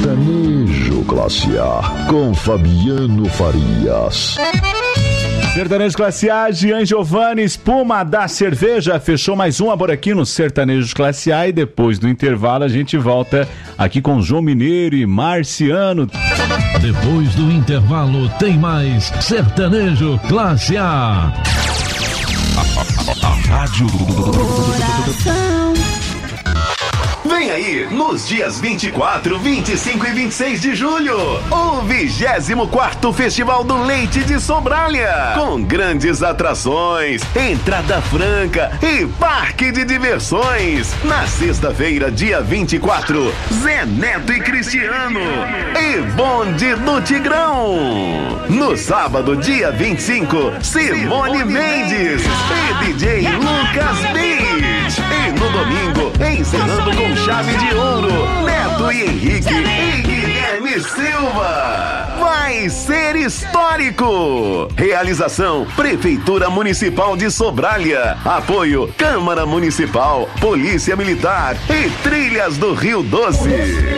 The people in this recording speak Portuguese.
Sertanejo Classe A, com Fabiano Farias. Sertanejo Classe A, Jean Giovanni, espuma da cerveja. Fechou mais um Amor aqui no Sertanejo Classe A. E depois do intervalo a gente volta aqui com João Mineiro e Marciano. Depois do intervalo tem mais Sertanejo Classe A. A Rádio Vem aí, nos dias 24, 25 e 26 de julho, o 24º Festival do Leite de Sobralha, com grandes atrações, entrada franca e parque de diversões. Na sexta-feira, dia 24, Zé Neto e Cristiano e Bonde do Tigrão. No sábado, dia 25, Simone Mendes e DJ Lucas Beach. E no domingo, encerrando com chave de ouro, Neto e Henrique e Guilherme Silva. Vai ser histórico! Realização: Prefeitura Municipal de Sobralha. Apoio: Câmara Municipal, Polícia Militar e Trilhas do Rio Doce.